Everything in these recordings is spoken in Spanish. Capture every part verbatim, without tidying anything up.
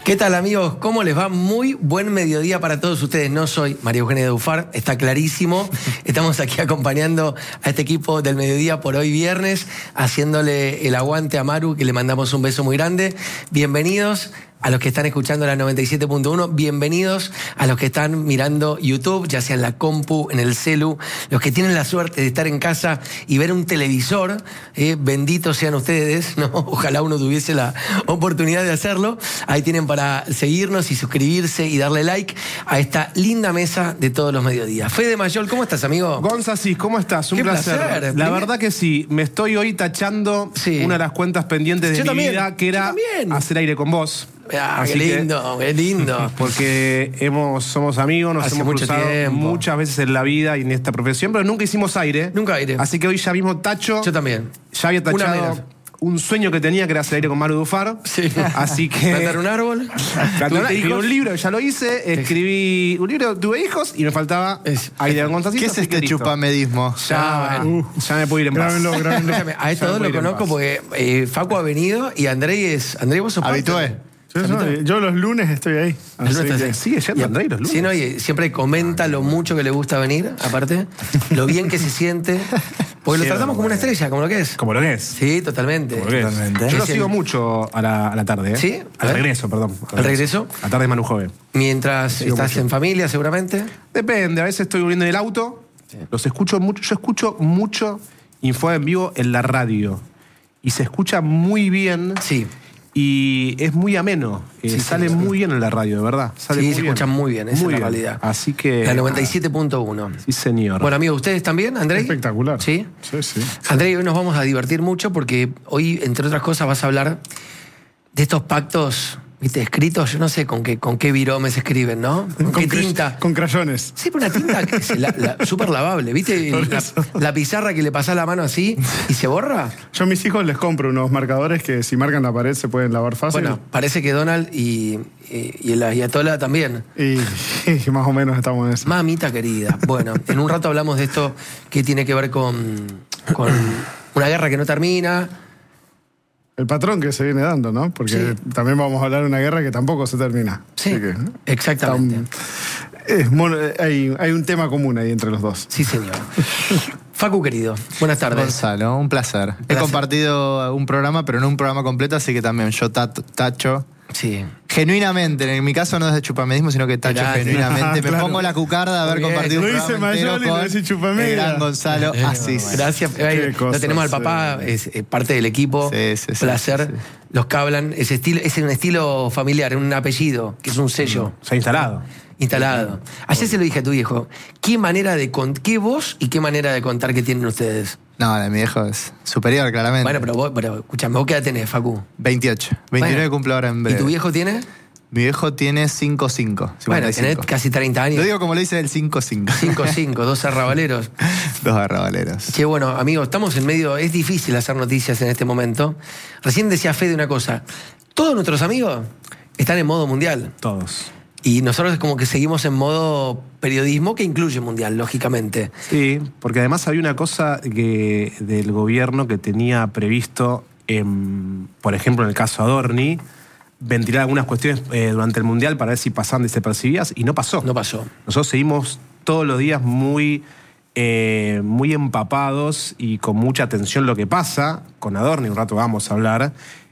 ¿Qué tal, amigos? ¿Cómo les va? Muy buen mediodía para todos ustedes. No soy María Eugenia Dufar, está clarísimo. Estamos aquí acompañando a este equipo del mediodía por hoy viernes, haciéndole el aguante a Maru, que le mandamos un beso muy grande. Bienvenidos a los que están escuchando la noventa y siete punto uno, bienvenidos a los que están mirando YouTube, ya sea en la compu, en el celu, los que tienen la suerte de estar en casa y ver un televisor, eh, benditos sean ustedes, ¿no? Ojalá uno tuviese la oportunidad de hacerlo. Ahí tienen para seguirnos y suscribirse y darle like a esta linda mesa de todos los mediodías. Fede Mayol, ¿cómo estás, amigo? Gonza, sí, ¿cómo estás? Un Qué placer. placer. La Primero... verdad que sí, me estoy hoy tachando sí. una de las cuentas pendientes de Yo mi también. vida, que era hacer aire con vos. Ah, qué lindo, que, qué lindo. Porque hemos, somos amigos, nos Hace hemos mucho cruzado tiempo. muchas veces en la vida y en esta profesión, pero nunca hicimos aire. Nunca aire. Así que hoy ya mismo tacho. Yo también. Ya había tachado un sueño que tenía, que era hacer aire con Maru Dufar. Sí. Así que... plantar un árbol. Escribí un libro, ya lo hice. Escribí un libro, tuve hijos y me faltaba es, aire con Gonzalo. ¿Qué es este chupamedismo? Ya, uh, ya me puedo ir en paz. Grábenlo, grábenlo. A estos dos lo conozco porque eh, Facu ha venido y André es... André, vos sos Habitué. Yo, yo, yo los lunes estoy ahí. Así que, que, sigue yendo André los lunes. Sí, no, y siempre comenta lo mucho que le gusta venir, aparte, lo bien que se siente. Porque sí, lo tratamos como una estrella, como lo que es. Como lo que es. Sí, totalmente. totalmente. Yo es lo el... sigo mucho a la, a la tarde, ¿eh? ¿Sí? Al regreso, perdón. ¿Al regreso? A la tarde de Manu Joven. Mientras estás mucho. en familia, seguramente. Depende, a veces estoy volviendo en el auto, sí. Los escucho mucho. Yo escucho mucho Info en vivo en la radio. Y se escucha muy bien. Sí. Y es muy ameno. Eh, sí, sale sí, muy sí. bien en la radio, de verdad. Sale sí, muy se bien. escucha muy bien, esa muy es la bien. realidad. Así que... La noventa y siete punto uno. Sí, señor. Bueno, amigos, ¿ustedes también, André? Espectacular. ¿Sí? Sí, sí. André, hoy nos vamos a divertir mucho porque hoy, entre otras cosas, vas a hablar de estos pactos... ¿Viste? Escritos, yo no sé con qué, con qué viromes se escriben, ¿no? ¿Con, con qué tinta? Con crayones. Sí, pero una tinta que es la, la, súper lavable, ¿viste? La, la pizarra que le pasás la mano así y se borra. Yo a mis hijos les compro unos marcadores que si marcan la pared se pueden lavar fácil. Bueno, parece que Donald y, y, y el Ayatollah también. Y, y más o menos estamos en eso. Mamita querida. Bueno, en un rato hablamos de esto que tiene que ver con, con una guerra que no termina. El patrón que se viene dando, ¿no? Porque sí. También vamos a hablar de una guerra que tampoco se termina. Sí, que, exactamente. Es, hay, hay un tema común ahí entre los dos. Sí, señor. Facu, querido, buenas tardes. Gonzalo, un placer. placer. He compartido un programa, pero no un programa completo, así que también yo tacho. Sí. Genuinamente, en mi caso no es de chupamedismo, sino que tacho Gracias. genuinamente. Claro. Me pongo la cucarda de haber compartido lo un dice programa entero Mayol y lo dice Chupameda. el gran Gonzalo eh, Asís. Gracias. Ahí, cosas, lo tenemos al papá, sí. es, es parte del equipo. Sí, sí, sí, placer. sí, sí. Los que hablan, ese estilo, es un estilo familiar, un apellido, que es un sello. Se ha instalado. Instalado. Ayer se lo dije a tu viejo. ¿Qué manera de contar, qué voz y qué manera de contar que tienen ustedes? No, la de mi viejo es superior, claramente. Bueno, pero vos, pero escuchame, ¿vos qué edad tenés, Facu? veintiocho. veintinueve bueno. Cumplo ahora en breve. ¿Y tu viejo tiene? Mi viejo tiene cinco cinco. Bueno, tenés casi treinta años. Lo digo como lo dice el cinco cinco. cinco cinco, dos arrabaleros. Dos arrabaleros. Che, bueno, amigos, estamos en medio... Es difícil hacer noticias en este momento. Recién decía Fede una cosa. Todos nuestros amigos están en modo mundial. Todos. Y nosotros es como que seguimos en modo periodismo que incluye mundial, lógicamente. Sí, porque además había una cosa que, del gobierno que tenía previsto, en, por ejemplo, en el caso Adorni, ventilar algunas cuestiones eh, durante el mundial para ver si pasaban desapercibidas, y no pasó. No pasó. Nosotros seguimos todos los días muy, eh, muy empapados y con mucha atención lo que pasa. Con Adorni un rato vamos a hablar.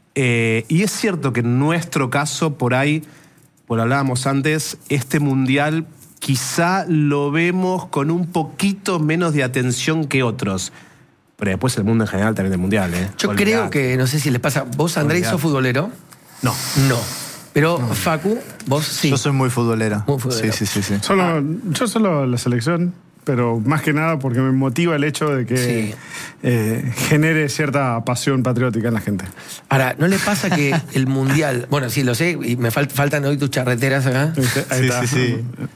Eh, y es cierto que en nuestro caso, por ahí, por hablábamos antes, este mundial quizá lo vemos con un poquito menos de atención que otros. Pero después el mundo en general también del mundial, ¿eh? Yo Olvidate. creo que, no sé si les pasa, vos, Andrés, sos futbolero. No. No. Pero, no. Facu, vos sí. Yo soy muy futbolero. Muy futbolero. Sí, sí, sí. sí. Solo, ah. Yo solo la selección, pero más que nada porque me motiva el hecho de que sí. eh, genere cierta pasión patriótica en la gente. Ahora, ¿no le pasa que el mundial... Bueno, sí, lo sé, y me fal faltan hoy tus charreteras acá. Ahí sí, está. sí, sí.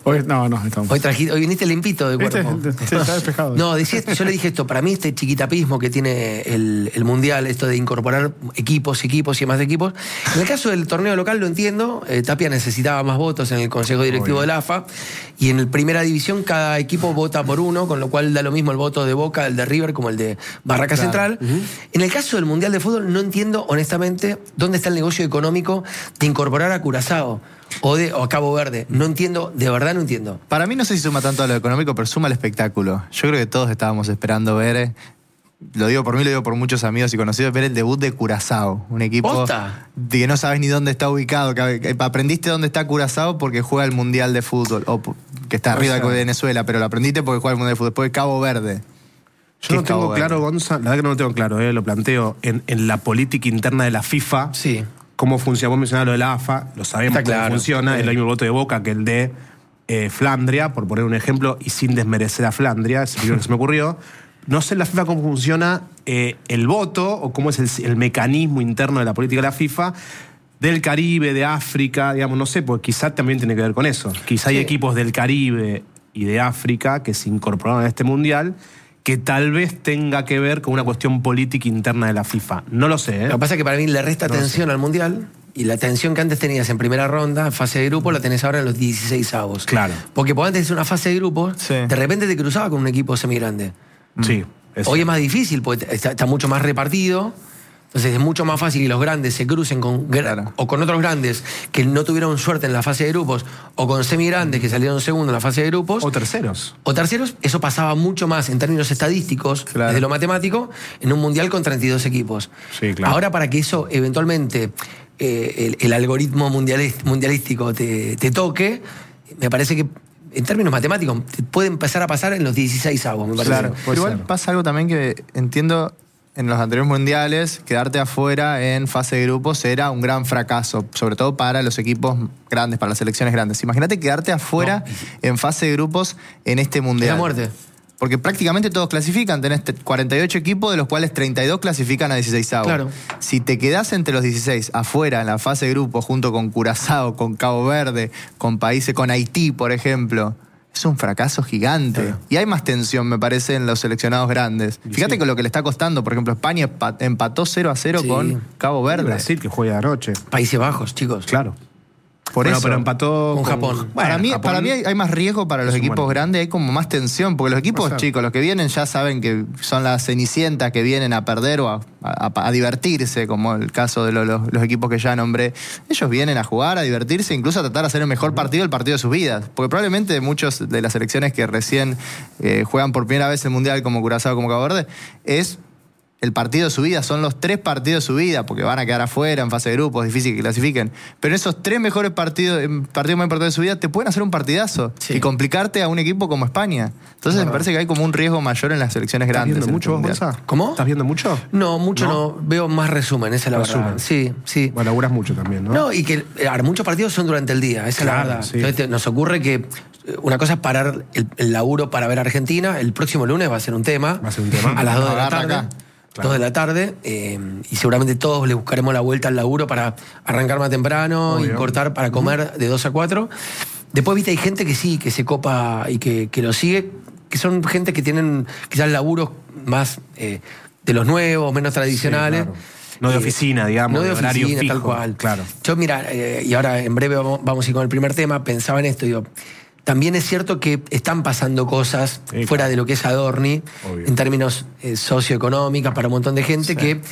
Hoy, no, no, estamos. Hoy, trajiste, hoy viniste limpito de cuerpo. Este, sí, está despejado. No, decía, yo le dije esto, para mí este chiquitapismo que tiene el, el Mundial, esto de incorporar equipos, equipos y más equipos. En el caso del torneo local lo entiendo, eh, Tapia necesitaba más votos en el Consejo Directivo Obvio. de la A F A, y en el Primera División cada equipo vota por uno, con lo cual da lo mismo el voto de Boca, el de River, como el de Barraca claro. Central. Uh-huh. En el caso del Mundial de Fútbol no entiendo honestamente dónde está el negocio económico de incorporar a Curazao. O, de, o a Cabo Verde. No entiendo, de verdad no entiendo. Para mí no sé si suma tanto a lo económico, pero suma al espectáculo. Yo creo que todos estábamos esperando ver, lo digo por mí, lo digo por muchos amigos y conocidos, ver el debut de Curazao. Un equipo ¿Posta? de que no sabes ni dónde está ubicado. Que aprendiste dónde está Curazao porque juega el Mundial de Fútbol. O que está arriba de Venezuela, pero lo aprendiste porque juega el Mundial de Fútbol. Después de Cabo Verde. Yo no tengo claro, Gonza, la verdad que no lo tengo claro, eh, lo planteo en, en la política interna de la FIFA. Sí. Cómo funciona, vos mencionabas lo de la A F A, lo sabemos Está cómo claro, funciona, sí. es el mismo voto de Boca que el de eh, Flandria, por poner un ejemplo, y sin desmerecer a Flandria, es lo que se me ocurrió. No sé en la FIFA cómo funciona eh, el voto o cómo es el, el mecanismo interno de la política de la FIFA del Caribe, de África, digamos, no sé, porque quizá también tiene que ver con eso. Quizá sí. hay equipos del Caribe y de África que se incorporaron a este Mundial que tal vez tenga que ver con una cuestión política interna de la FIFA. No lo sé, ¿eh? Lo que pasa es que para mí le resta no atención al Mundial, y la atención que antes tenías en primera ronda, en fase de grupo, la tenés ahora en los dieciséis avos. Claro. Porque por antes de una fase de grupo, sí. de repente te cruzaba con un equipo semigrande. Sí. Es Hoy es más difícil, porque está, está mucho más repartido. Entonces es mucho más fácil que los grandes se crucen con claro. o con otros grandes que no tuvieron suerte en la fase de grupos, o con semigrandes que salieron segundo en la fase de grupos. O terceros. O terceros. Eso pasaba mucho más en términos estadísticos, claro. desde lo matemático, en un mundial con treinta y dos equipos. Sí, claro. Ahora, para que eso eventualmente, eh, el, el algoritmo mundialist, mundialístico te, te toque, me parece que en términos matemáticos puede empezar a pasar en los dieciséis avos, me parece. Claro. Igual ser. Pasa algo también que entiendo. En los anteriores mundiales, quedarte afuera en fase de grupos era un gran fracaso, sobre todo para los equipos grandes, para las selecciones grandes. Imagínate quedarte afuera no. en fase de grupos en este mundial. Es la muerte. Porque prácticamente todos clasifican. Tenés cuarenta y ocho equipos, de los cuales treinta y dos clasifican a dieciséis avos. Claro. Si te quedás entre los dieciséis afuera en la fase de grupos, junto con Curazao, con Cabo Verde, con países, con Haití, por ejemplo, es un fracaso gigante. Claro. Y hay más tensión, me parece, en los seleccionados grandes. Y Fíjate sí. que lo que le está costando, por ejemplo, España empató cero a cero sí. con Cabo Verde. Brasil, que juega anoche. Países Bajos, chicos. Claro. Por bueno, eso. Pero empató con, con Japón. Bueno, para mí, Japón para mí hay, hay más riesgo para los equipos bueno. grandes, hay como más tensión, porque los equipos chicos, los que vienen ya saben que son las cenicientas que vienen a perder o a, a, a divertirse, como el caso de lo, los, los equipos que ya nombré. Ellos vienen a jugar, a divertirse, incluso a tratar de hacer el mejor partido, el partido de sus vidas. Porque probablemente muchos de las selecciones que recién eh, juegan por primera vez el Mundial, como Curazao, como Cabo Verde, es el partido de su vida, son los tres partidos de su vida, porque van a quedar afuera en fase de grupos, es difícil que clasifiquen. Pero esos tres mejores partidos, partidos más importantes de su vida, te pueden hacer un partidazo sí. y complicarte a un equipo como España. Entonces claro. me parece que hay como un riesgo mayor en las selecciones grandes. ¿Estás viendo mucho, Gonza? ¿Cómo? ¿Estás viendo mucho? No, mucho no. no. Veo más resumen, esa es la resumen. verdad. Sí, sí. Bueno, laburas mucho también, ¿no? No, y que ahora, muchos partidos son durante el día, esa claro, es la verdad. Sí. Entonces nos ocurre que una cosa es parar el, el laburo para ver a Argentina. El próximo lunes va a ser un tema. Va a ser un tema. A las dos de la tarde. Acá. Claro. dos de la tarde, eh, y seguramente todos le buscaremos la vuelta al laburo para arrancar más temprano Obvio. y cortar para comer de dos a cuatro. Después, viste, hay gente que sí, que se copa y que, que lo sigue, que son gente que tienen quizás laburos más eh, de los nuevos, menos tradicionales. Sí, claro. No de oficina, digamos, no de, de horario oficina, fijo. Tal cual. Claro. Yo, mira, eh, y ahora en breve vamos, vamos a ir con el primer tema, pensaba en esto, digo, también es cierto que están pasando cosas sí, fuera claro. de lo que es Adorni, Obvio. en términos eh, socioeconómicos para un montón de gente, sí. que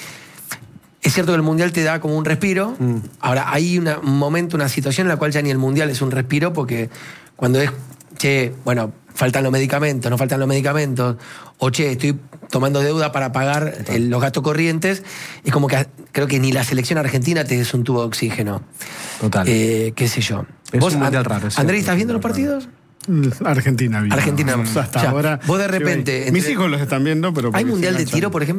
es cierto que el Mundial te da como un respiro. Mm. Ahora, hay una, un momento, una situación en la cual ya ni el Mundial es un respiro, porque cuando es, che, bueno, faltan los medicamentos, no faltan los medicamentos, o che, estoy tomando deuda para pagar el, los gastos corrientes, es como que creo que ni la selección argentina te des un tubo de oxígeno. Total. Eh, qué sé yo. Es ¿Vos, un mundial raro. Andrés, ¿estás viendo los partidos? Argentina, bien. Argentina. Hasta ya, ahora. Vos de repente. Entre... Mis hijos los están viendo, pero. ¿Hay mundial de tiro, por ejemplo?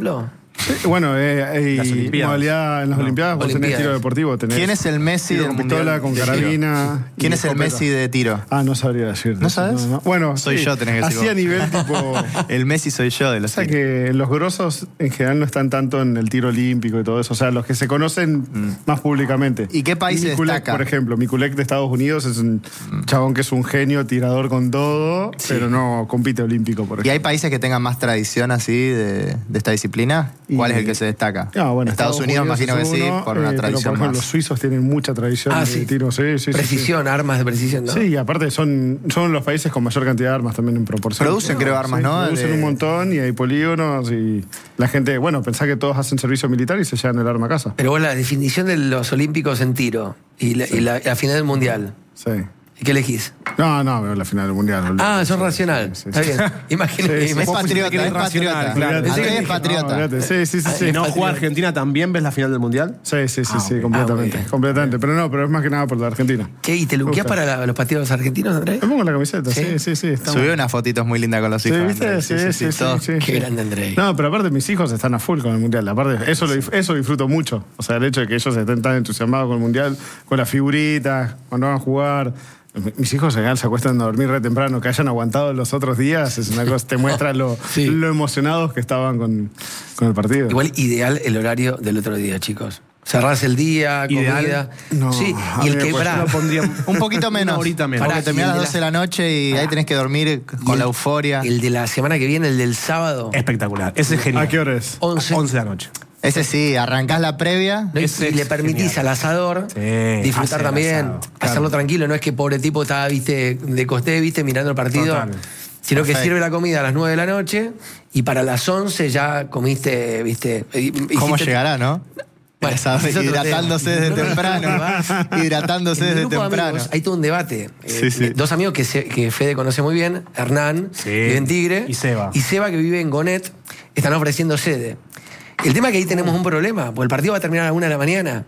Sí, bueno, eh, hay Las Olimpiadas. modalidad en las No. Olimpiadas, vos tenés Olimpiadas. tiro deportivo. Tenés ¿Quién es el Messi tiro del con mundial pistola, con de tiro? carabina. ¿Quién y es el escopeta. Messi de tiro? Ah, no sabría decirte. ¿No sabes? Bueno, Soy sí, yo, tenés que decir así a vos. nivel tipo... El Messi soy yo de los O sea tiros. que los grosos en general no están tanto en el tiro olímpico y todo eso. O sea, los que se conocen Mm. más públicamente. ¿Y qué país se Mikulek, destaca? por ejemplo, Mikulek de Estados Unidos es un chabón que es un genio, tirador con todo, pero no compite olímpico, por ¿Y ejemplo. hay países que tengan más tradición así de, de esta disciplina? ¿Cuál Y- es el que se destaca? Ah, bueno, Estados, Unidos, imagino que es sí, uno, por una eh, pero, tradición por ejemplo, más. los suizos tienen mucha tradición Ah, de sí. tiro. Sí, sí, sí, sí. Precisión, armas de precisión, ¿no? Sí, y aparte son, son los países con mayor cantidad de armas también en proporción. Producen, creo, armas, Sí, ¿no? Producen De- un montón y hay polígonos y la gente, bueno, pensá que todos hacen servicio militar y se llevan el arma a casa. Pero vos la definición de los olímpicos en tiro y la, y la- la final del mundial, Sí. ¿qué elegís? No, no, pero la final del mundial. Ah, sos racional. Sí, sí, Está sí. bien. Imagínate. Sí, sí. Es Vos patriota, pensás que es eres racional, patriota. claro. Andrés Pensé es que- patriota. no, olvídate. sí, sí, sí. sí. ¿Y no juega Argentina también ves la final del Mundial? Sí, sí, sí, Ah, sí, ok. completamente. Ah, muy completamente. Pero no, pero es más que nada por la Argentina. Che, ¿y te luqueás Gusta. para la- los partidos argentinos, Andrés? Me pongo la camiseta, ¿Sí? sí, sí, sí. estamos- Subió unas fotitos muy lindas con los Sí, hijos. ¿viste? Andrés. Sí, sí, sí, todos. sí, Qué sí. grande, Andrés. No, pero aparte mis hijos están a full con el Mundial. Aparte, eso lo, dif- eso disfruto mucho. O sea, el hecho de que ellos estén tan entusiasmados con el Mundial, con las figuritas, cuando van a jugar. Mis hijos en general se acuestan a dormir re temprano, que hayan aguantado los otros días, es una cosa, te muestra lo, Sí. lo emocionados que estaban con, con el partido. Igual ideal el horario del otro día, chicos. Cerrás el día, Ideal. comida. No, sí, a y el mí me que cuesta. pará, Lo pondría Un poquito menos. Una horita menos. Porque Pará, terminás y a el las de doce de la noche y ahí tenés que dormir con el- la euforia. el de la semana que viene, el del sábado, espectacular. Ese es genial. ¿A qué hora es? once. once de la noche. Ese sí, arrancás la previa. ¿no? Y- Ese y le es permitís genial. al asador Sí, disfrutar hace el también, asado, hacerlo claro. tranquilo. No es que pobre tipo estaba, viste, de costé, viste, mirando el partido. Total. Sino que Perfecto. sirve la comida a las nueve de la noche y para las once ya comiste, viste. y- ¿Cómo hiciste- llegará, no? Bueno, Sabes, es otro hidratándose tema. desde No, no, temprano. no, no, no. Hidratándose En mi desde grupo de temprano. amigos hay todo un debate. Eh, Sí, sí. Dos amigos que, se- que Fede conoce muy bien, Hernán, Sí. que vive en Tigre, Y Seba. y Seba, que vive en Gonet, están ofreciendo sede. El tema es que ahí tenemos un problema, porque el partido va a terminar a la una de la mañana.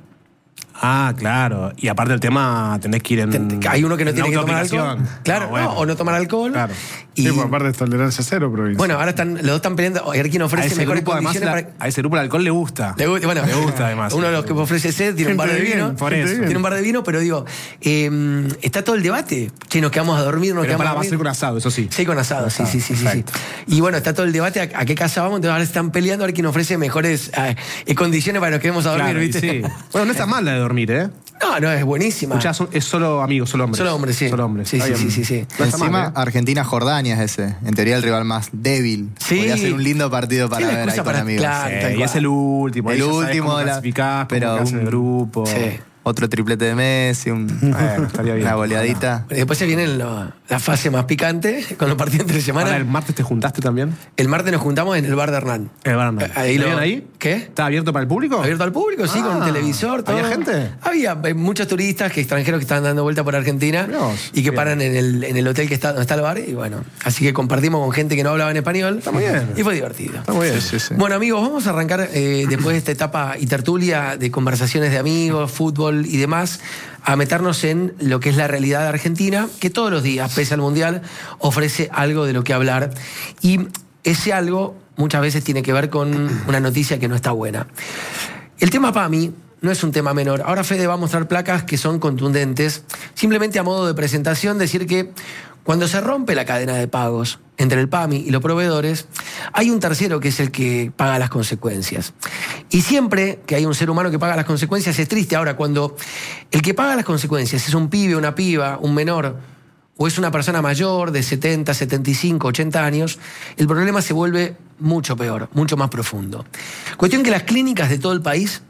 Ah, claro. Y aparte el tema, tenés que ir en. Ten- Hay uno que no en tiene que tomar alcohol. autoaplicación. Claro, Ah, bueno. no, o no tomar alcohol. Claro. Y, Sí, por aparte es tolerancia cero, provincia. bueno, ahora están, los dos están peleando. A ver quién A ofrece ese, mejores grupo, además, condiciones la- para. a ese grupo el alcohol le gusta. Le gusta, bueno, Le gusta, además. Uno de los que ofrece sed tiene un bar de Gente de vino. bien, por gente de eso. bien. Tiene un bar de vino, pero digo, eh, está todo el debate. Che, nos quedamos a dormir, nos Pero quedamos para, a va a dormir. ser con asado, eso sí. Sí, con asado, sí, sí, sí, sí, sí. Perfecto. Y bueno, está todo el debate a, a qué casa vamos, entonces ahora están peleando a ver quién ofrece mejores eh, eh, condiciones para que nos quedemos a dormir, Claro, y ¿viste? sí. Bueno, no está mal la de dormir, ¿eh? No, no, es buenísima. Escuchá, son- es solo amigos, solo hombres. Solo hombres, sí. Solo hombres. Sí, Está sí, bien. sí, sí, sí. No está Encima, mal, ¿eh? Argentina-Jordania es ese. En teoría, el rival más débil. Sí. Podría ser un lindo partido para Sí, la ver ahí excusa con para- amigos. claro. Sí, tal y cual. es el último. El ahí ya sabes último cómo de la- clasificás, pero pero en el un- grupo. Sí. Otro triplete de Messi, un- Bueno, estaría bien. una goleadita. Bueno, y después se viene lo- la fase más picante, con los partidos entre semana. Ahora, ¿el martes te juntaste también? El martes nos juntamos en el bar de Hernán. El Barna. Ahí ¿Está lo- bien ahí? ¿Qué? ¿Está abierto para el público? Abierto al público, sí, con Ah, televisor, todo. ¿había gente? Había eh, muchos turistas que extranjeros que estaban dando vuelta por Argentina Mirá vos, y que bien. paran en el, en el hotel que está, donde está el bar. Y bueno, así que compartimos con gente que no hablaba en español. Está muy bien. Y fue divertido. Está muy bien. Sí, sí, sí. Bueno, amigos, vamos a arrancar eh, después de esta etapa y tertulia de conversaciones de amigos, fútbol y demás, a meternos en lo que es la realidad de Argentina, que todos los días, pese al Mundial, ofrece algo de lo que hablar. Y ese algo muchas veces tiene que ver con una noticia que no está buena. El tema P A M I no es un tema menor. Ahora Fede va a mostrar placas que son contundentes. Simplemente a modo de presentación, decir que cuando se rompe la cadena de pagos entre el P A M I y los proveedores, hay un tercero que es el que paga las consecuencias. Y siempre que hay un ser humano que paga las consecuencias es triste. Ahora, cuando el que paga las consecuencias es un pibe, una piba, un menor, o es una persona mayor de setenta, setenta y cinco, ochenta años, el problema se vuelve mucho peor, mucho más profundo. Cuestión que las clínicas de todo el país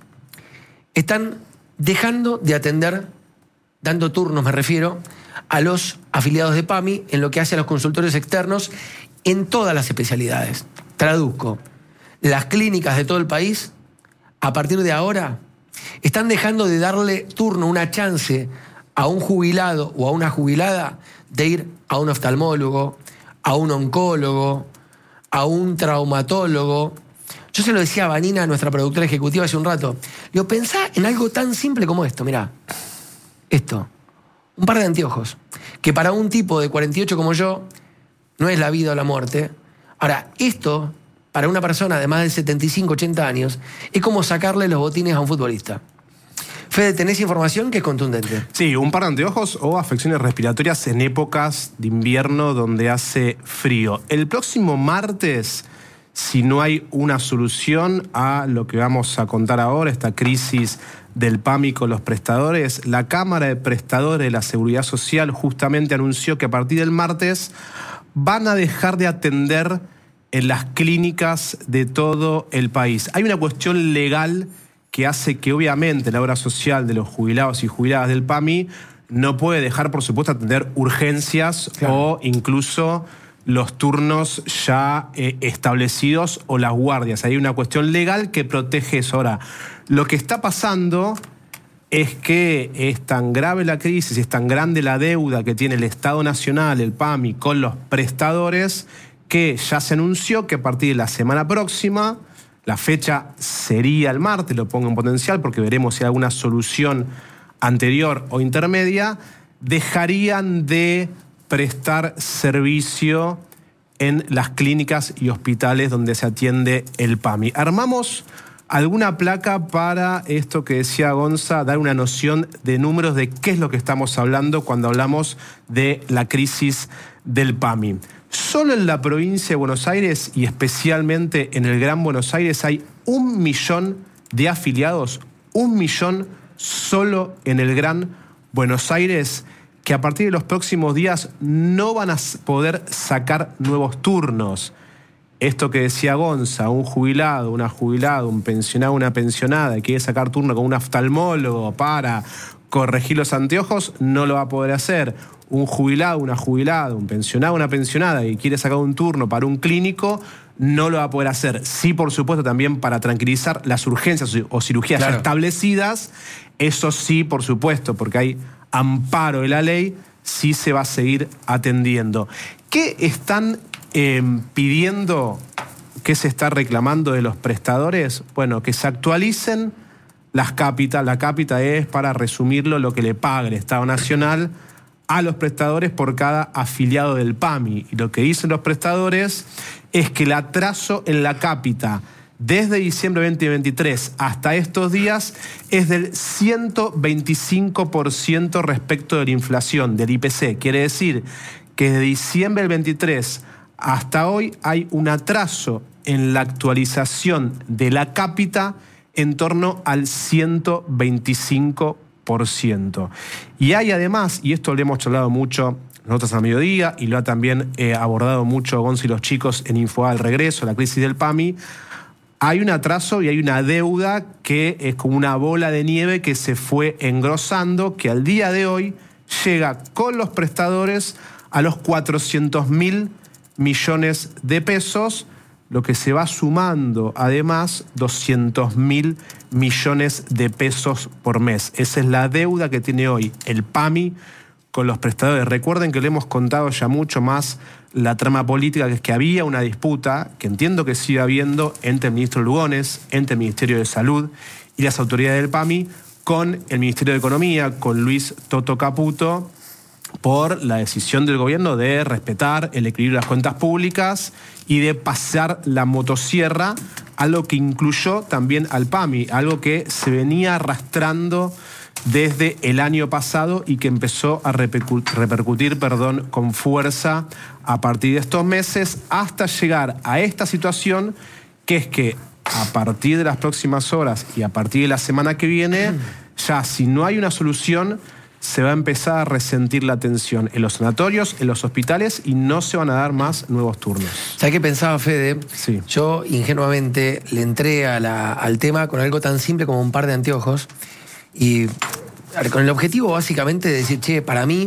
están dejando de atender, dando turnos me refiero, a los afiliados de P A M I en lo que hace a los consultorios externos en todas las especialidades. Traduzco, las clínicas de todo el país, a partir de ahora, están dejando de darle turno, una chance a un jubilado o a una jubilada de ir a un oftalmólogo, a un oncólogo, a un traumatólogo. Yo se lo decía a Vanina, nuestra productora ejecutiva, hace un rato. Le digo, pensá en algo tan simple como esto, mirá. Esto. Un par de anteojos. Que para un tipo de cuarenta y ocho como yo, no es la vida o la muerte. Ahora, esto para una persona de más de setenta y cinco, ochenta años, es como sacarle los botines a un futbolista. Fede, ¿tenés información que es contundente? Sí, un par de anteojos o afecciones respiratorias en épocas de invierno donde hace frío. El próximo martes, si no hay una solución a lo que vamos a contar ahora, esta crisis del P A M I con los prestadores, la Cámara de Prestadores de la Seguridad Social justamente anunció que a partir del martes van a dejar de atender en las clínicas de todo el país. Hay una cuestión legal que hace que obviamente la obra social de los jubilados y jubiladas del P A M I no puede dejar, por supuesto, atender urgencias, claro, o incluso los turnos ya eh, establecidos o las guardias. Hay una cuestión legal que protege eso. Ahora, lo que está pasando es que es tan grave la crisis, es tan grande la deuda que tiene el Estado Nacional, el P A M I, con los prestadores, que ya se anunció que a partir de la semana próxima, la fecha sería el martes, lo pongo en potencial porque veremos si hay alguna solución anterior o intermedia, dejarían de prestar servicio en las clínicas y hospitales donde se atiende el P A M I. Armamos alguna placa para esto que decía Gonza, dar una noción de números de qué es lo que estamos hablando cuando hablamos de la crisis del P A M I. Solo en la provincia de Buenos Aires y especialmente en el Gran Buenos Aires hay un millón de afiliados, un millón solo en el Gran Buenos Aires, que a partir de los próximos días no van a poder sacar nuevos turnos. Esto que decía Gonza, un jubilado, una jubilada, un pensionado, una pensionada que quiere sacar turno con un oftalmólogo para corregir los anteojos, no lo va a poder hacer. Un jubilado, una jubilada, un pensionado, una pensionada que quiere sacar un turno para un clínico, no lo va a poder hacer. Sí, por supuesto, también para tranquilizar las urgencias o cirugías, claro, ya establecidas. Eso sí, por supuesto, porque hay amparo de la ley, sí se va a seguir atendiendo. ¿Qué están eh, pidiendo, qué se está reclamando de los prestadores? Bueno, que se actualicen las cápitas. La cápita es, para resumirlo, lo que le paga el Estado Nacional a los prestadores por cada afiliado del P A M I. Y lo que dicen los prestadores es que el atraso en la cápita desde diciembre de veinte veintitrés hasta estos días es del ciento veinticinco por ciento respecto de la inflación, del I P C. Quiere decir que desde diciembre del veintitrés hasta hoy hay un atraso en la actualización de la cápita en torno al ciento veinticinco por ciento. Y hay además, y esto lo hemos charlado mucho nosotros a mediodía, y lo ha también eh, abordado mucho Gonza y los chicos en Info al regreso, la crisis del P A M I, hay un atraso y hay una deuda que es como una bola de nieve que se fue engrosando, que al día de hoy llega con los prestadores a los cuatrocientos mil millones de pesos, lo que se va sumando además doscientos mil millones de pesos por mes. Esa es la deuda que tiene hoy el P A M I con los prestadores. Recuerden que le hemos contado ya mucho más la trama política, que es que había una disputa, que entiendo que sigue habiendo, entre el ministro Lugones, entre el Ministerio de Salud y las autoridades del P A M I, con el Ministerio de Economía, con Luis Toto Caputo, por la decisión del gobierno de respetar el equilibrio de las cuentas públicas y de pasar la motosierra, algo que incluyó también al P A M I, algo que se venía arrastrando desde el año pasado y que empezó a repercutir, perdón, con fuerza a partir de estos meses, hasta llegar a esta situación, que es que a partir de las próximas horas y a partir de la semana que viene, ya si no hay una solución, se va a empezar a resentir la atención en los sanatorios, en los hospitales, y no se van a dar más nuevos turnos. ¿Sabes qué pensaba, Fede? Sí. Yo ingenuamente le entré a la, al tema con algo tan simple como un par de anteojos, y a ver, con el objetivo básicamente de decir, che, para mí,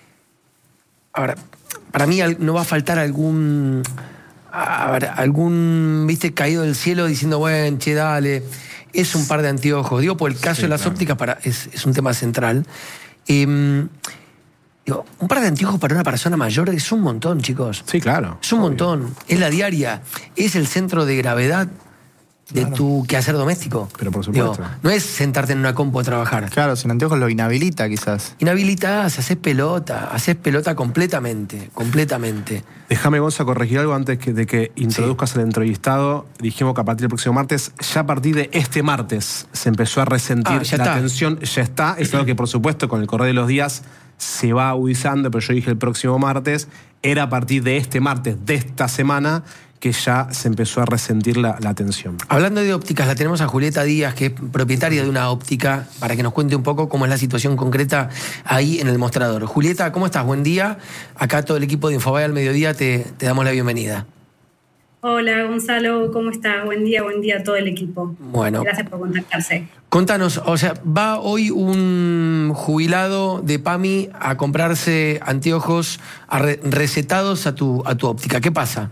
ahora, para mí no va a faltar algún, a ver, algún, viste, caído del cielo diciendo, bueno, che, dale, es un par de anteojos. Digo, por el caso sí, de las claro. ópticas para, es, es un tema central. Eh, digo, un par de anteojos para una persona mayor es un montón, chicos. Sí, claro. Es un obvio. montón. Es la diaria. Es el centro de gravedad de claro. tu quehacer doméstico. Pero por supuesto. Digo, no es sentarte en una compu a trabajar. Claro, sin anteojos lo inhabilita quizás. Inhabilitás, haces pelota, haces pelota completamente, completamente. Déjame, Gonza, corregir algo antes que, de que introduzcas sí. el entrevistado. Dijimos que a partir del próximo martes, ya a partir de este martes, se empezó a resentir ah, la está. tensión. Ya está, es algo que por supuesto con el correr de los días se va agudizando, pero yo dije el próximo martes. Era a partir de este martes, de esta semana, que ya se empezó a resentir la, la tensión. Hablando de ópticas, la tenemos a Julieta Díaz, que es propietaria de una óptica, para que nos cuente un poco cómo es la situación concreta ahí en el mostrador. Julieta, ¿cómo estás? Buen día. Acá todo el equipo de Infobae al mediodía te, te damos la bienvenida. Hola, Gonzalo, ¿cómo estás? Buen día, buen día a todo el equipo. Bueno. Gracias por contactarse. Contanos, o sea, va hoy un jubilado de P A M I a comprarse anteojos a re, recetados a tu, a tu óptica. ¿Qué pasa?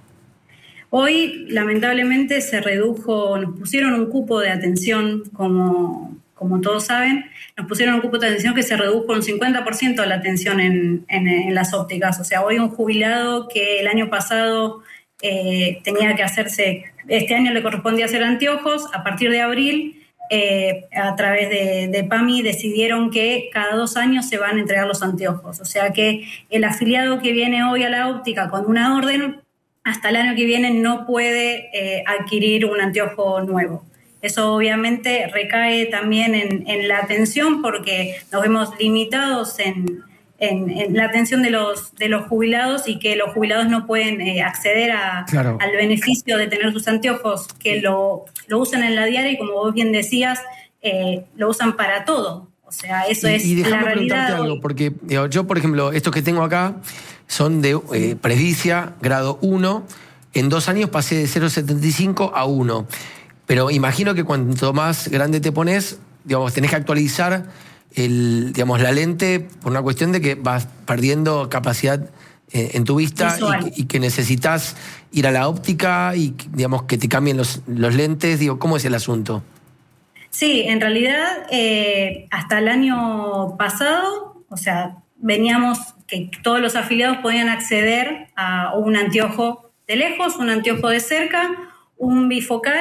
Hoy, lamentablemente, se redujo, nos pusieron un cupo de atención, como, como todos saben, nos pusieron un cupo de atención que se redujo un cincuenta por ciento de la atención en, en, en las ópticas. O sea, hoy un jubilado que el año pasado eh, tenía que hacerse, este año le correspondía hacer anteojos, a partir de abril, eh, a través de, de P A M I decidieron que cada dos años se van a entregar los anteojos. O sea que el afiliado que viene hoy a la óptica con una orden, hasta el año que viene no puede eh, adquirir un anteojo nuevo. Eso obviamente recae también en, en la atención porque nos vemos limitados en, en, en la atención de los, de los jubilados y que los jubilados no pueden eh, acceder a, claro. al beneficio de tener sus anteojos, que lo, lo usan en la diaria y como vos bien decías, eh, lo usan para todo. O sea, eso y, es y la realidad. Algo, porque digo, yo, por ejemplo, estos que tengo acá son de eh, presbicia, grado uno. En dos años pasé de cero coma setenta y cinco a uno. Pero imagino que cuanto más grande te pones, digamos, tenés que actualizar el, digamos, la lente por una cuestión de que vas perdiendo capacidad eh, en tu vista y, y que necesitas ir a la óptica y, digamos, que te cambien los, los lentes. Digo, ¿cómo es el asunto? Sí, en realidad, eh, hasta el año pasado, o sea, veníamos que todos los afiliados podían acceder a un anteojo de lejos, un anteojo de cerca, un bifocal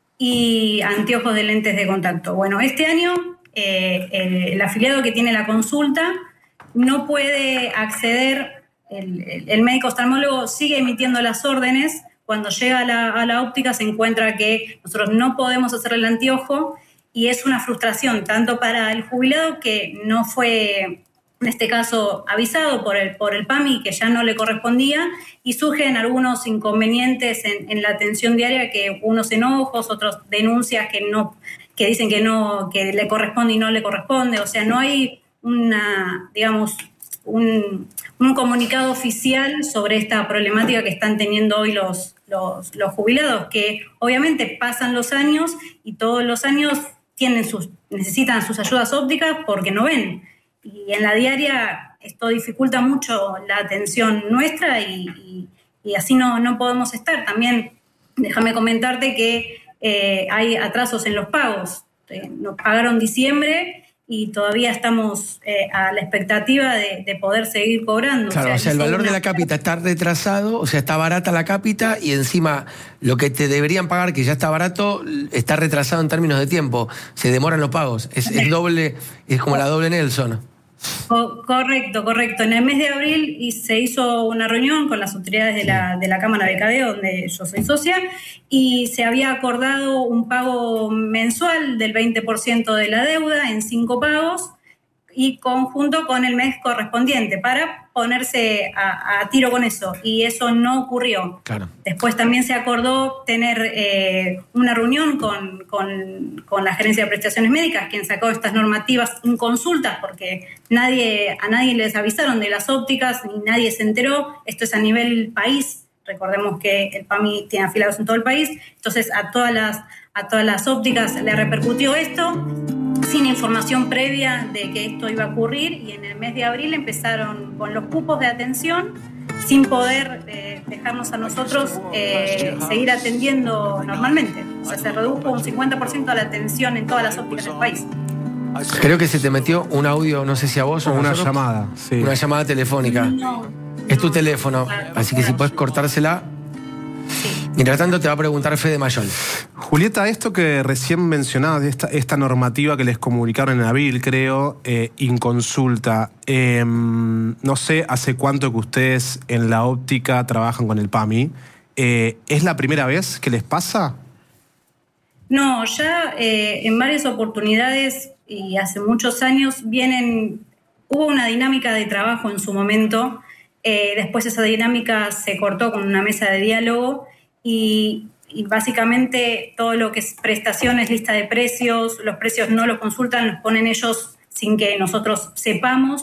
y anteojos de lentes de contacto. Bueno, este año eh, el, el afiliado que tiene la consulta no puede acceder, el, el, el médico oftalmólogo sigue emitiendo las órdenes, cuando llega a la, a la óptica se encuentra que nosotros no podemos hacer el anteojo y es una frustración tanto para el jubilado que no fue, en este caso, avisado por el, por el P A M I que ya no le correspondía y surgen algunos inconvenientes en, en la atención diaria, que unos enojos, otros denuncias que no, que dicen que no, que le corresponde y no le corresponde. O sea, no hay una, digamos, un, un comunicado oficial sobre esta problemática que están teniendo hoy los, los, los jubilados, que obviamente pasan los años y todos los años tienen sus, necesitan sus ayudas ópticas porque no ven. Y en la diaria esto dificulta mucho la atención nuestra y, y, y así no, no podemos estar. También déjame comentarte que eh, hay atrasos en los pagos. Eh, nos pagaron diciembre y todavía estamos eh, a la expectativa de, de poder seguir cobrando. Claro, o sea, o sea el valor una... de la cápita está retrasado, o sea, está barata la cápita y encima lo que te deberían pagar, que ya está barato, está retrasado en términos de tiempo. Se demoran los pagos. Es, es doble, es como la doble Nelson. Co- correcto, correcto. En el mes de abril y se hizo una reunión con las autoridades de la, de la Cámara de Cadeo, donde yo soy socia, y se había acordado un pago mensual del veinte por ciento de la deuda en cinco pagos y conjunto con el mes correspondiente para ponerse a, a tiro con eso, y eso no ocurrió. Claro. Después también se acordó tener eh, una reunión con, con, con la Gerencia de Prestaciones Médicas, quien sacó estas normativas en consultas, porque nadie, a nadie les avisaron de las ópticas, ni nadie se enteró. Esto es a nivel país. Recordemos que el P A M I tiene afiliados en todo el país, entonces a todas las, a todas las ópticas le repercutió esto, sin información previa de que esto iba a ocurrir, y en el mes de abril empezaron con los cupos de atención sin poder eh, dejarnos a nosotros eh, seguir atendiendo normalmente. O sea, se redujo un cincuenta por ciento la atención en todas las ópticas del país. Creo que se te metió un audio, no sé si a vos o una nosotros. llamada. Sí. Una llamada telefónica. No, es tu teléfono, no, así que si puedes cortársela. Sí. Mientras tanto te va a preguntar Fede Mayol. Julieta, esto que recién mencionabas, de esta, esta normativa que les comunicaron en abril, creo, eh, Inconsulta, eh, no sé hace cuánto que ustedes en la óptica trabajan con el PAMI, eh, ¿es la primera vez que les pasa? No, ya eh, en varias oportunidades y hace muchos años vienen, hubo una dinámica de trabajo en su momento, eh, después esa dinámica se cortó con una mesa de diálogo y... y básicamente todo lo que es prestaciones, lista de precios, los precios no los consultan, los ponen ellos sin que nosotros sepamos.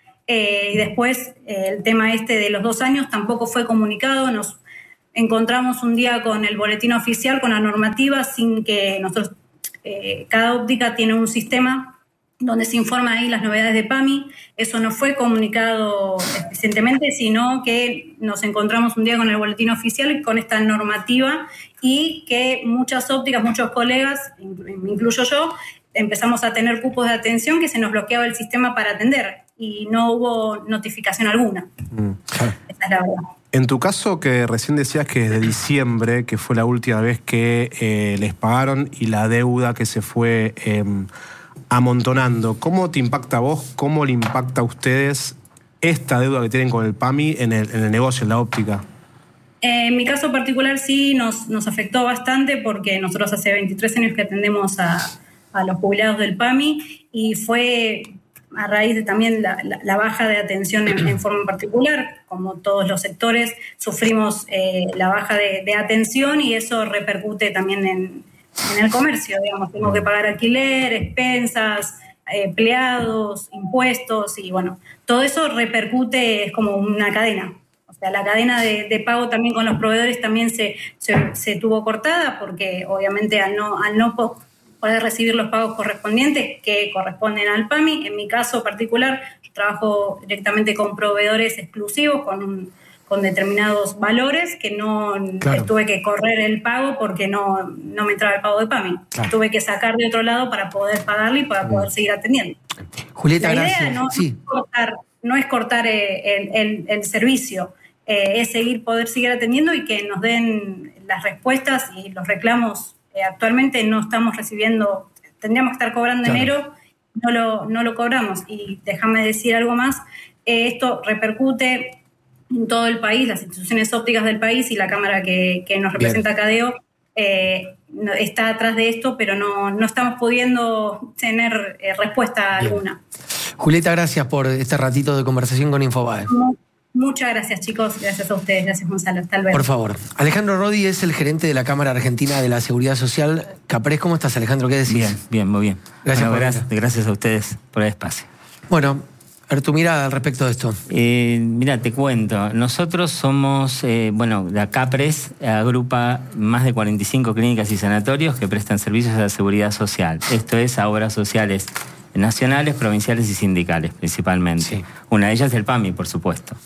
Eh, y después eh, el tema este de los dos años tampoco fue comunicado. Nos encontramos un día con el boletín oficial, con la normativa, sin que nosotros, eh, cada óptica tiene un sistema donde se informa ahí las novedades de PAMI. Eso no fue comunicado eficientemente, sino que nos encontramos un día con el boletín oficial y con esta normativa, y que muchas ópticas, muchos colegas, me incluyo yo, empezamos a tener cupos de atención que se nos bloqueaba el sistema para atender y no hubo notificación alguna. Mm. Esa es la verdad. En tu caso, que recién decías que desde diciembre, que fue la última vez que eh, les pagaron, y la deuda que se fue eh, amontonando, ¿cómo te impacta a vos? ¿Cómo le impacta a ustedes esta deuda que tienen con el PAMI en el, en el negocio, en la óptica? Eh, en mi caso particular sí nos, nos afectó bastante, porque nosotros hace veintitrés años que atendemos a, a los jubilados del PAMI, y fue a raíz de también la, la, la baja de atención en, en forma particular. Como todos los sectores, sufrimos eh, la baja de, de atención, y eso repercute también en, en el comercio. Digamos, tengo que pagar alquiler, expensas, eh, empleados, impuestos, y bueno, todo eso repercute, es como una cadena. O sea, la cadena de, de pago también con los proveedores también se, se, se tuvo cortada, porque obviamente al no, al no poder recibir los pagos correspondientes que corresponden al PAMI, en mi caso particular, yo trabajo directamente con proveedores exclusivos, con, un, con determinados valores, que no claro. tuve que correr el pago porque no, no me entraba el pago de PAMI. Claro. Tuve que sacar de otro lado para poder pagarle y para poder seguir atendiendo. Julieta, la gracias. idea no, sí. es cortar, no es cortar el, el, el servicio, eh, es seguir, poder seguir atendiendo y que nos den las respuestas y los reclamos. Eh, actualmente no estamos recibiendo, tendríamos que estar cobrando claro. enero, no lo, no lo cobramos. Y déjame decir algo más, eh, esto repercute en todo el país, las instituciones ópticas del país y la Cámara que, que nos representa Bien. Cadeo eh, está atrás de esto, pero no, no estamos pudiendo tener eh, respuesta Bien. Alguna. Julieta, gracias por este ratito de conversación con Infobae. No. Muchas gracias, chicos. Gracias a ustedes. Gracias, Gonzalo. Hasta luego. Por favor. Alejandro Rodi es el gerente de la Cámara Argentina de la Seguridad Social. Capres, ¿cómo estás, Alejandro? ¿Qué decís? Bien, bien, muy bien. Gracias, bueno, por gracias, gracias a ustedes por el espacio. Bueno, a ver tu mirada al respecto de esto. Eh, mira, te cuento. Nosotros somos, eh, bueno, la Capres agrupa más de cuarenta y cinco clínicas y sanatorios que prestan servicios a la seguridad social. Esto es a obras sociales nacionales, provinciales y sindicales, principalmente. Sí. Una de ellas es el PAMI, por supuesto.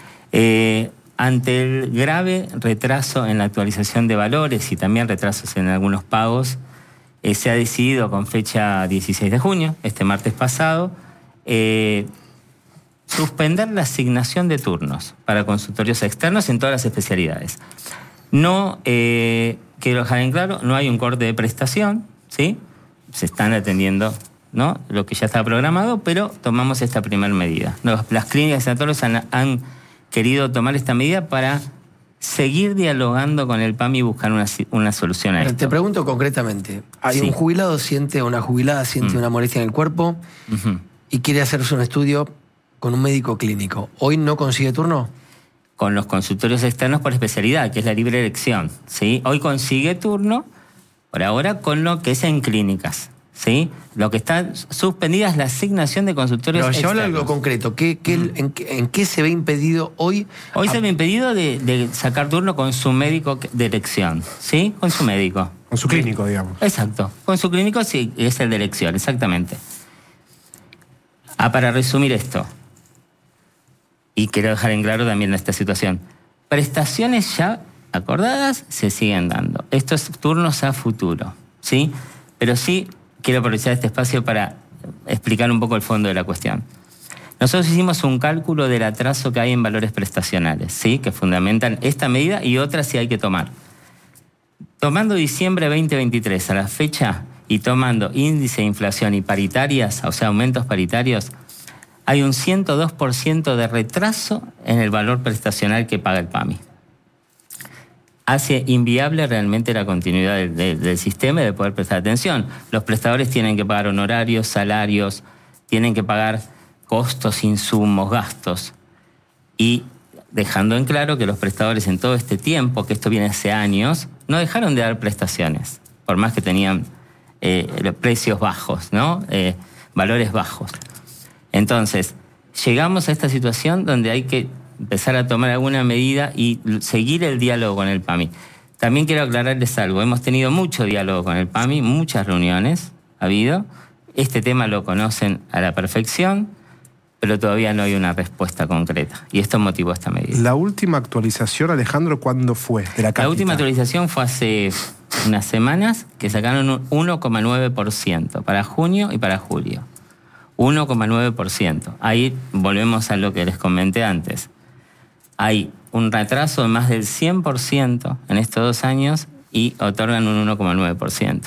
Eh, ante el grave retraso en la actualización de valores y también retrasos en algunos pagos, eh, se ha decidido con fecha dieciséis de junio, este martes pasado, eh, suspender la asignación de turnos para consultorios externos en todas las especialidades. No, eh, quiero dejar en claro, no hay un corte de prestación, ¿sí? Se están atendiendo, ¿no?, lo que ya estaba programado, pero tomamos esta primera medida. Los, las clínicas y sanatorios han, han querido tomar esta medida para seguir dialogando con el PAMI y buscar una, una solución a Pero esto. Te pregunto concretamente, hay sí. un jubilado siente o una jubilada siente mm. una molestia en el cuerpo uh-huh. y quiere hacerse un estudio con un médico clínico. ¿Hoy no consigue turno? Con los consultorios externos por especialidad, que es la libre elección, ¿sí? Hoy consigue turno, por ahora, con lo que es en clínicas. ¿Sí? Lo que está suspendida es la asignación de consultorios Pero externos. Pero algo concreto. ¿Qué, qué, mm. en, ¿En qué se ve impedido hoy? Hoy a... se ve impedido de, de sacar turno con su médico de elección. ¿Sí? Con su médico. Con su clínico, digamos. Exacto. Con su clínico sí, es el de elección, exactamente. Ah, para resumir esto, y quiero dejar en claro también esta situación, prestaciones ya acordadas se siguen dando. Estos turnos a futuro, ¿sí? Pero sí quiero aprovechar este espacio para explicar un poco el fondo de la cuestión. Nosotros hicimos un cálculo del atraso que hay en valores prestacionales, ¿sí?, que fundamentan esta medida y otras sí hay que tomar. Tomando diciembre veinte veintitrés a la fecha y tomando índice de inflación y paritarias, o sea, aumentos paritarios, hay un ciento dos por ciento de retraso en el valor prestacional que paga el PAMI. Hace inviable realmente la continuidad del, del, del sistema y de poder prestar atención. Los prestadores tienen que pagar honorarios, salarios, tienen que pagar costos, insumos, gastos. Y dejando en claro que los prestadores en todo este tiempo, que esto viene hace años, no dejaron de dar prestaciones, por más que tenían eh, precios bajos, ¿no? Eh, valores bajos. Entonces, llegamos a esta situación donde hay que empezar a tomar alguna medida y seguir el diálogo con el PAMI. También quiero aclararles algo. Hemos tenido mucho diálogo con el PAMI, muchas reuniones ha habido. Este tema lo conocen a la perfección, pero todavía no hay una respuesta concreta. Y esto motivó esta medida. La última actualización, Alejandro, ¿cuándo fue? De la, la última actualización fue hace unas semanas, que sacaron un uno coma nueve por ciento para junio y para julio. uno coma nueve por ciento. Ahí volvemos a lo que les comenté antes. Hay un retraso de más del cien por ciento en estos dos años y otorgan un uno coma nueve por ciento.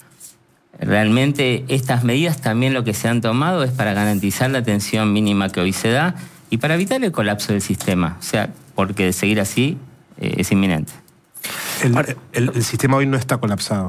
Realmente estas medidas también lo que se han tomado es para garantizar la atención mínima que hoy se da y para evitar el colapso del sistema. O sea, porque de seguir así eh, es inminente. El, el, el sistema hoy no está colapsado.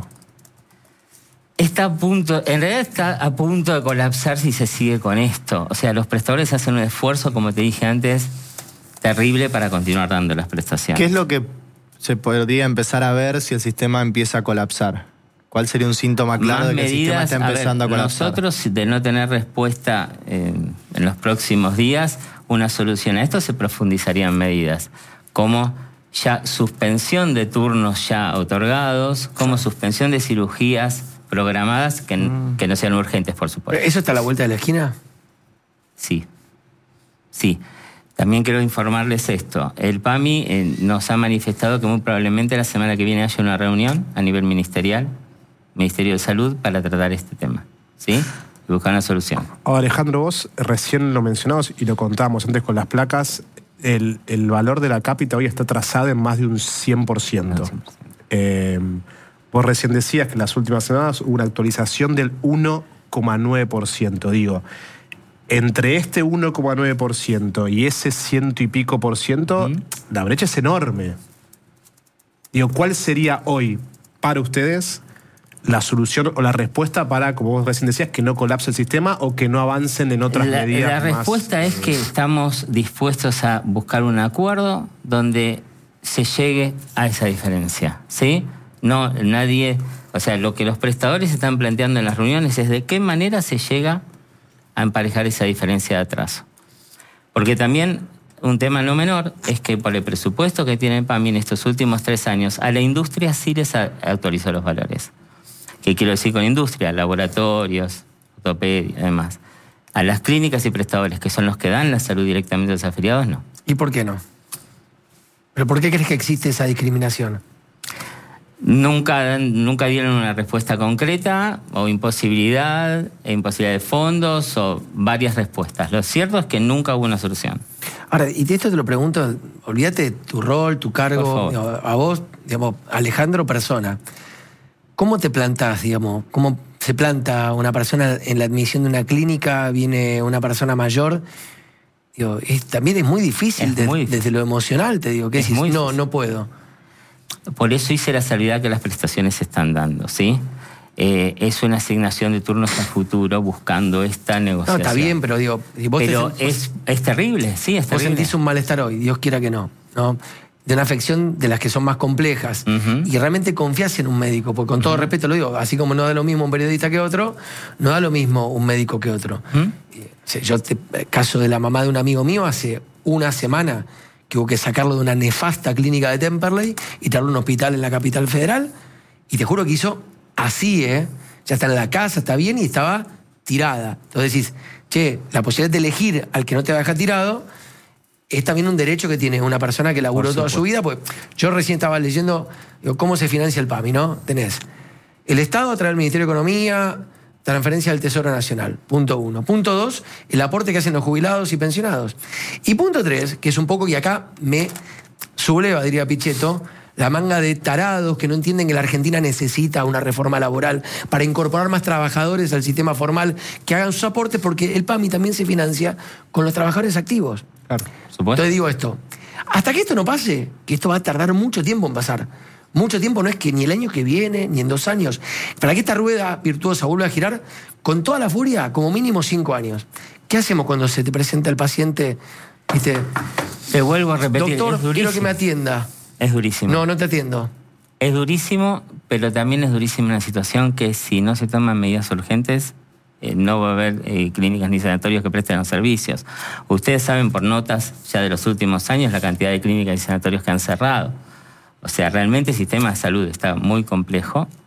Está a punto, en realidad está a punto de colapsar si se sigue con esto. O sea, los prestadores hacen un esfuerzo, como te dije antes, terrible para continuar dando las prestaciones. ¿Qué es lo que se podría empezar a ver si el sistema empieza a colapsar? ¿Cuál sería un síntoma claro Más de que medidas, el sistema está empezando a, ver, a colapsar? Nosotros, de no tener respuesta eh, en los próximos días, una solución a esto se profundizaría en medidas como ya suspensión de turnos ya otorgados, como suspensión de cirugías programadas que, mm. que no sean urgentes, por supuesto. ¿Eso está a la vuelta de la esquina? Sí, sí. También quiero informarles esto. El PAMI eh, nos ha manifestado que muy probablemente la semana que viene haya una reunión a nivel ministerial, Ministerio de Salud, para tratar este tema, ¿sí? Y buscar una solución. Ahora, Alejandro, vos recién lo mencionabas y lo contábamos antes con las placas, el, el valor de la cápita hoy está trazado en más de un cien por ciento. cien por ciento. Eh, vos recién decías que en las últimas semanas hubo una actualización del uno coma nueve por ciento, digo. Entre este uno coma nueve por ciento y ese ciento y pico por ciento, ¿Mm? La brecha es enorme. Digo, ¿cuál sería hoy para ustedes la solución o la respuesta para, como vos recién decías, que no colapse el sistema o que no avancen en otras la, medidas? La más... respuesta es que estamos dispuestos a buscar un acuerdo donde se llegue a esa diferencia, ¿sí? No, nadie... O sea, lo que los prestadores están planteando en las reuniones es de qué manera se llega a emparejar esa diferencia de atraso. Porque también un tema no menor es que por el presupuesto que tiene el PAMI en estos últimos tres años, a la industria sí les actualizó los valores. ¿Qué quiero decir con industria? Laboratorios, ortopedia, además. A las clínicas y prestadores, que son los que dan la salud directamente a los afiliados, no. ¿Y por qué no? ¿Pero por qué crees que existe esa discriminación? Nunca, nunca dieron una respuesta concreta, o imposibilidad, e imposibilidad de fondos, o varias respuestas. Lo cierto es que nunca hubo una solución. Ahora, y de esto te lo pregunto, olvídate de tu rol, tu cargo, digamos, a vos, digamos, Alejandro persona. ¿Cómo te plantás, digamos? ¿Cómo se planta una persona en la admisión de una clínica? Viene una persona mayor. Digo, es, también es muy difícil, es de, muy difícil. Desde lo emocional, te digo. ¿Qué es decís? muy no, difícil. no puedo. Por eso hice la salvedad que las prestaciones se están dando, ¿sí? Eh, es una asignación de turnos a futuro buscando esta negociación. No, está bien, pero digo... Vos pero te, es, es terrible, sí, es terrible. Vos sentís un malestar hoy, Dios quiera que no, ¿no? De una afección de las que son más complejas. Uh-huh. Y realmente confías en un médico, porque con todo uh-huh. respeto lo digo, así como no da lo mismo un periodista que otro, no da lo mismo un médico que otro. Uh-huh. Yo, te, caso de la mamá de un amigo mío, hace una semana que hubo que sacarlo de una nefasta clínica de Temperley y traerlo a un hospital en la capital federal, y te juro que hizo así, ¿eh? Ya está en la casa, está bien, y estaba tirada. Entonces decís, che, la posibilidad de elegir al que no te va a dejar tirado es también un derecho que tiene una persona que laburó toda su vida. Pues yo recién estaba leyendo digo, cómo se financia el PAMI, ¿no? Tenés el Estado a través del Ministerio de Economía, transferencia del Tesoro Nacional, punto uno. Punto dos, el aporte que hacen los jubilados y pensionados. Y punto tres, que es un poco, y acá me subleva, diría Pichetto, la manga de tarados que no entienden que la Argentina necesita una reforma laboral para incorporar más trabajadores al sistema formal que hagan sus aportes, porque el PAMI también se financia con los trabajadores activos. Claro, Entonces digo esto, hasta que esto no pase, que esto va a tardar mucho tiempo en pasar, mucho tiempo no es que ni el año que viene, ni en dos años, para que esta rueda virtuosa vuelva a girar, con toda la furia, como mínimo cinco años. ¿Qué hacemos cuando se te presenta el paciente? ¿Viste? Te vuelvo a repetir, Doctor, es durísimo. quiero que me atienda. Es durísimo. No, no te atiendo. Es durísimo, pero también es durísima una situación que si no se toman medidas urgentes, eh, no va a haber eh, clínicas ni sanatorios que presten los servicios. Ustedes saben por notas ya de los últimos años la cantidad de clínicas y sanatorios que han cerrado. O sea, realmente el sistema de salud está muy complejo